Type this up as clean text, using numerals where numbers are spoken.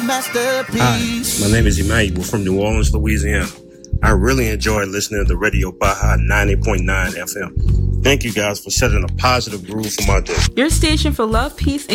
Hi, my name is Emmanuel from New Orleans, Louisiana. I really enjoy listening to the Radio Baja 90.9 FM. Thank you guys for setting a positive groove for my day. Your station for love, peace,